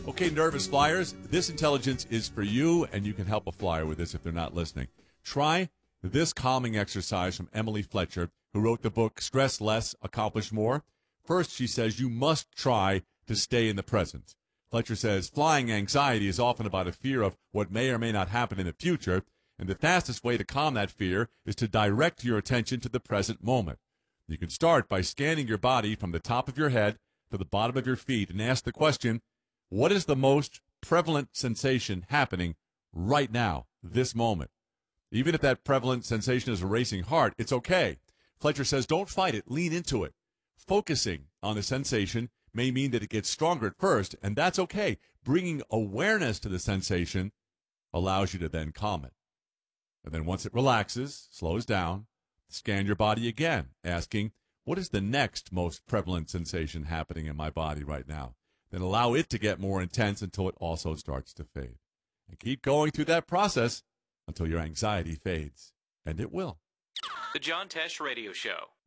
Okay, nervous flyers, this intelligence is for you, and you can help a flyer with this if they're not listening. Try this calming exercise from Emily Fletcher, who wrote the book Stress Less, Accomplish More. First, she says you must try to stay in the present. Fletcher says flying anxiety is often about a fear of what may or may not happen in the future, and the fastest way to calm that fear is to direct your attention to the present moment. You can start by scanning your body from the top of your head to the bottom of your feet and ask the question, what is the most prevalent sensation happening right now, this moment? Even if that prevalent sensation is a racing heart, it's okay. Fletcher says don't fight it, lean into it. Focusing on the sensation may mean that it gets stronger at first, and that's okay. Bringing awareness to the sensation allows you to then calm it. And then once it relaxes, slows down, scan your body again, asking, what is the next most prevalent sensation happening in my body right now? Then allow it to get more intense until it also starts to fade. And keep going through that process until your anxiety fades. And it will. The John Tesh Radio Show.